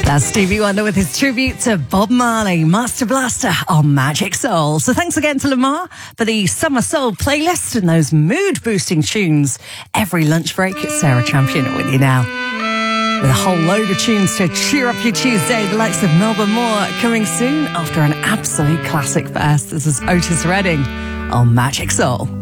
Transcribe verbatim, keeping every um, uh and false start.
That's Stevie Wonder with his tribute to Bob Marley, Master Blaster on Magic Soul. So thanks again to Lamar for the Summer Soul playlist and those mood-boosting tunes. Every lunch break, it's Sarah Champion with you now, with a whole load of tunes to cheer up your Tuesday. The likes of Melba Moore coming soon after an absolute classic first. This is Otis Redding on Magic Soul.